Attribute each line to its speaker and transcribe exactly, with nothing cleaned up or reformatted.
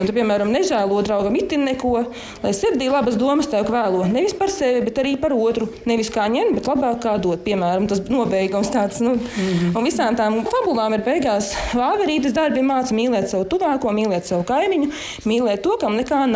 Speaker 1: Tu, piemēram, nežēlo draugam itin neko, lai sirdī labas domas tev kvēlo. Nevis par sevi, bet arī par otru. Nevis kā ņemt, bet labāk kā dot. Piemēram, tas nobeigums tāds. Nu. Mm-hmm. Un visām tām fabulām ir beigās Vāverītes darbi māca mīlēt savu tuvāko, mīlēt savu kaimiņu, mīlēt to, kam nekā nav.